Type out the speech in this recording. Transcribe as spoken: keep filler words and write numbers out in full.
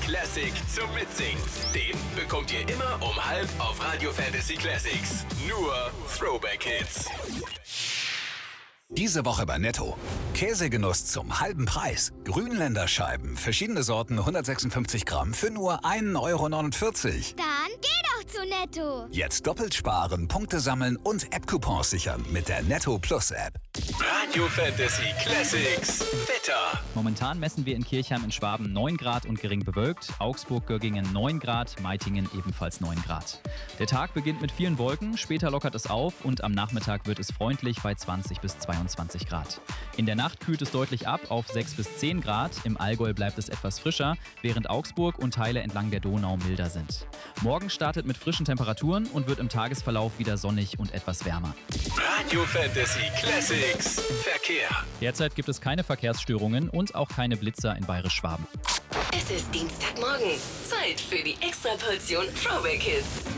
Classic zum Mitsingen. Den bekommt ihr immer um halb auf Radio Fantasy Classics. Nur Throwback Hits. Diese Woche bei Netto. Käsegenuss zum halben Preis. Grünländer Scheiben, verschiedene Sorten, hundertsechsundfünfzig Gramm für nur ein Euro neunundvierzig. Dann geh doch zu Netto. Jetzt doppelt sparen, Punkte sammeln und App-Coupons sichern mit der Netto Plus App. Radio Fantasy Classics Wetter. Momentan messen wir in Kirchheim in Schwaben neun Grad und gering bewölkt. Augsburg-Göggingen neun Grad, Meitingen ebenfalls neun Grad. Der Tag beginnt mit vielen Wolken, später lockert es auf und am Nachmittag wird es freundlich bei zwanzig bis zweiundzwanzig Grad. In der Nacht kühlt es deutlich ab auf sechs bis zehn Grad. Im Allgäu bleibt es etwas frischer, während Augsburg und Teile entlang der Donau milder sind. Morgen startet mit frischen Temperaturen und wird im Tagesverlauf wieder sonnig und etwas wärmer. Radio Fantasy Classics Verkehr. Derzeit gibt es keine Verkehrsstörungen und auch keine Blitzer in Bayerisch-Schwaben. Es ist Dienstagmorgen. Zeit für die Extraportion Throwback Hits.